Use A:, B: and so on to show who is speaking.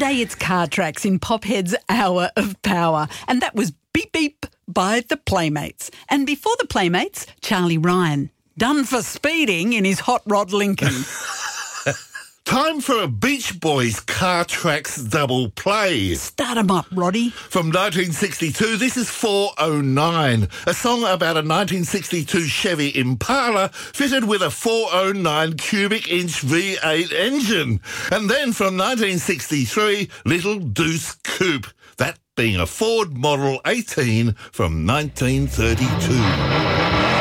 A: Today it's Car Tracks in Pophead's Hour of Power. And that was Beep Beep by the Playmates. And before the Playmates, Charlie Ryan, done for speeding in his hot rod Lincoln.
B: Time for a Beach Boys Car Tracks double play.
A: Start 'em up, Roddy.
B: From 1962, this is 409, a song about a 1962 Chevy Impala fitted with a 409 cubic inch V8 engine. And then from 1963, Little Deuce Coupe, that being a Ford Model 18 from 1932.